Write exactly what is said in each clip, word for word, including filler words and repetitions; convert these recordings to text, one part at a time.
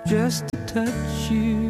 just to touch you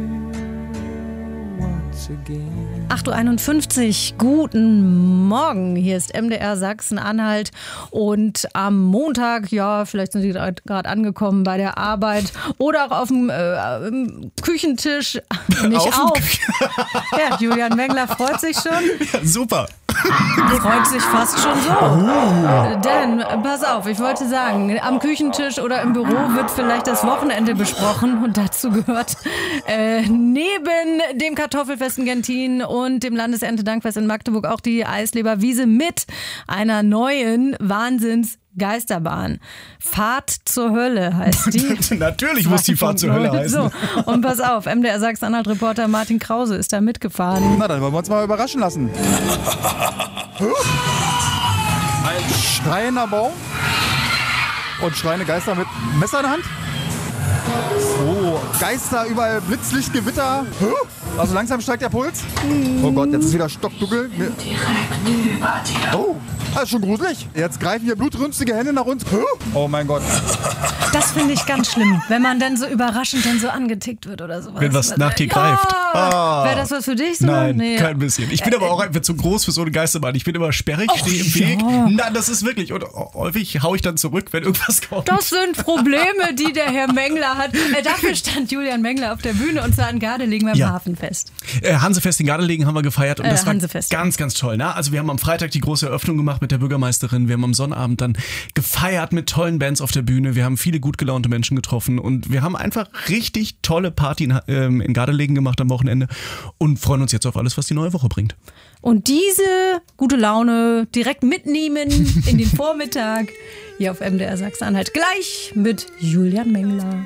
once again. acht Uhr einundfünfzig, guten Morgen. Hier ist M D R Sachsen-Anhalt und am Montag, ja, vielleicht sind Sie gerade angekommen bei der Arbeit oder auch auf dem äh, im Küchentisch. Nicht auf. auf. Ja, Julian Mengler freut sich schon. Ja, super. Freut sich fast schon so. Oh. Denn, pass auf, ich wollte sagen, am Küchentisch oder im Büro wird vielleicht das Wochenende besprochen und dazu gehört äh, neben dem Kartoffelfest in Gentin und dem Landeserntedankfest in Magdeburg auch die Eisleberwiese mit einer neuen Wahnsinns Geisterbahn. Fahrt zur Hölle heißt die. Natürlich muss die Fahrt zur Hölle heißen. So, und pass auf, M D R Sachsen-Anhalt-Reporter Martin Krause ist da mitgefahren. Na, dann wollen wir uns mal überraschen lassen. Ein schreiender Baum und schreiende Geister mit Messer in der Hand. Oh, Geister, überall Blitzlicht, Gewitter. Also langsam steigt der Puls. Oh Gott, jetzt ist wieder stockdunkel. Direkt über dir. Oh, das ist schon gruselig. Jetzt greifen hier blutrünstige Hände nach uns. Oh mein Gott. Das finde ich ganz schlimm, wenn man dann so überraschend dann so angetickt wird oder sowas. Wenn was nach dir ja, greift. Ah. Wäre das was für dich? So? Nein, nee. kein bisschen. Ich bin aber auch einfach zu groß für so eine Geisterbahn. Ich bin immer sperrig, stehe im Weg. Ja. Nein, das ist wirklich. Und häufig haue ich dann zurück, wenn irgendwas kommt. Das sind Probleme, die der Herr Mengler hat. Äh, dafür stand Julian Mengler auf der Bühne und zwar in Gardelegen beim Ja. Hafenfest. Äh, Hansefest in Gardelegen haben wir gefeiert und Äh, das war Hansefest. ganz, ganz toll. Ne? Also wir haben am Freitag die große Eröffnung gemacht mit der Bürgermeisterin. Wir haben am Sonnabend dann gefeiert mit tollen Bands auf der Bühne. Wir haben viele gut gelaunte Menschen getroffen und wir haben einfach richtig tolle Party in, ähm, in Gardelegen gemacht am Wochenende und freuen uns jetzt auf alles, was die neue Woche bringt. Und diese gute Laune direkt mitnehmen in den Vormittag hier auf M D R Sachsen-Anhalt. Gleich mit Julian Mengler.